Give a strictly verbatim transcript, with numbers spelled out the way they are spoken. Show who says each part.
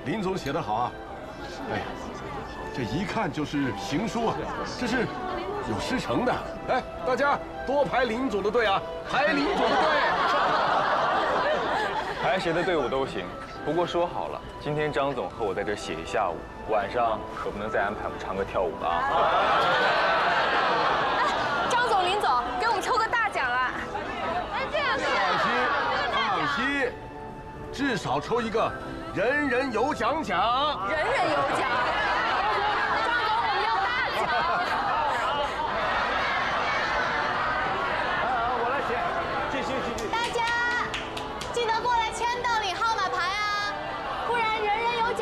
Speaker 1: 林总写得好啊！哎呀，这一看就是行书啊，这是有师承的。哎，大家多排林总的队啊，排林总的队。
Speaker 2: 排谁的队伍都行，不过说好了，今天张总和我在这写一下午，晚上可不能再安排我们唱歌跳舞了啊！
Speaker 3: 哎，张总、林总，给我们抽个大奖啊！哎，这样这样。
Speaker 1: 放心，放心，至少抽一个人人有奖奖。
Speaker 3: 人人有奖。